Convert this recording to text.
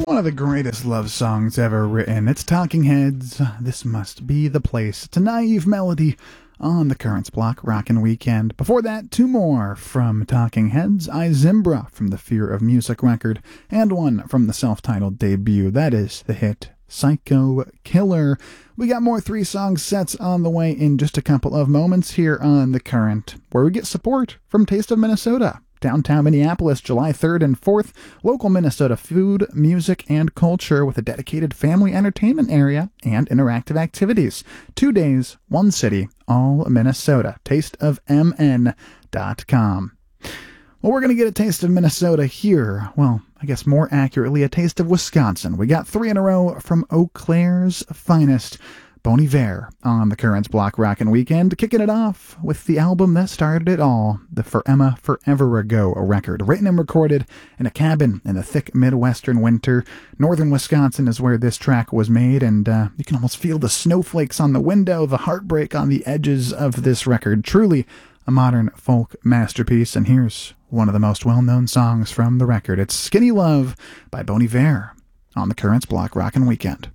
One of the greatest love songs ever written. It's Talking Heads, This Must Be the Place. It's a naive melody on the Currents Block Rockin' Weekend. Before that, two more from Talking Heads, I Zimbra from the Fear of Music record, and one from the self-titled debut. That is the hit Psycho Killer. We got more 3-song sets on the way in just a couple of moments here on The Current, where we get support from Taste of Minnesota. Downtown Minneapolis, July 3rd and 4th, local Minnesota food, music, and culture with a dedicated family entertainment area and interactive activities. 2 days, one city, all Minnesota. TasteofMN.com. Well, we're going to get a taste of Minnesota here. Well, I guess more accurately, a taste of Wisconsin. We got 3 in a row from Eau Claire's finest, Bon Iver, on the Currents Block Rockin' Weekend, kicking it off with the album that started it all, the For Emma Forever Ago record, written and recorded in a cabin in the thick Midwestern winter. Northern Wisconsin is where this track was made, and you can almost feel the snowflakes on the window, the heartbreak on the edges of this record. Truly a modern folk masterpiece, and here's one of the most well-known songs from the record. It's Skinny Love by Bon Iver on the Currents Block Rockin' Weekend.